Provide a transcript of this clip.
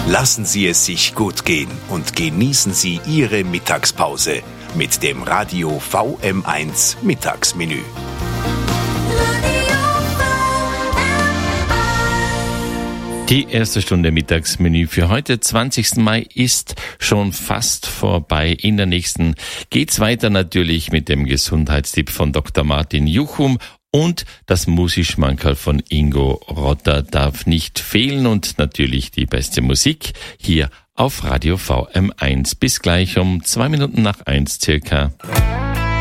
Lassen Sie es sich gut gehen und genießen Sie Ihre Mittagspause mit dem Radio VM1 Mittagsmenü. Die erste Stunde Mittagsmenü für heute, 20. Mai, ist schon fast vorbei. In der nächsten geht's weiter natürlich mit dem Gesundheitstipp von Dr. Martin Juchum. Und das Musikschmankerl von Ingo Rotter darf nicht fehlen und natürlich die beste Musik hier auf Radio VM1. Bis gleich um 2 Minuten nach 1 circa.